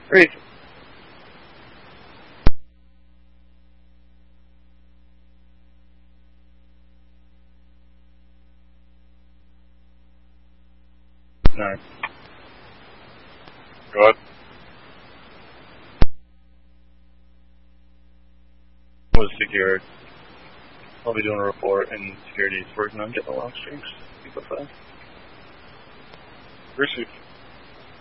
Great. Nice. Good. Was secured. I'll be doing a report in securities, working on getting the long strings. Keep it fast. Received.